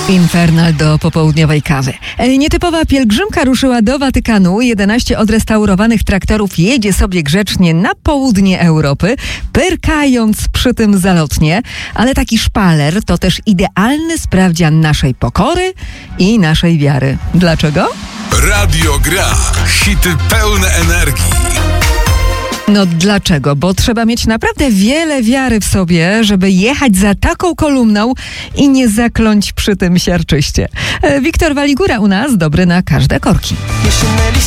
Infernal do popołudniowej kawy. Nietypowa pielgrzymka ruszyła do Watykanu. 11 odrestaurowanych traktorów jedzie sobie grzecznie na południe Europy, pyrkając przy tym zalotnie. Ale taki szpaler to też idealny sprawdzian naszej pokory i naszej wiary. Dlaczego? Radio Gra. Hity pełne energii. No dlaczego? Bo trzeba mieć naprawdę wiele wiary w sobie, żeby jechać za taką kolumną i nie zakląć przy tym siarczyście. Wiktor Waligura u nas, dobry na każde korki. Jesienne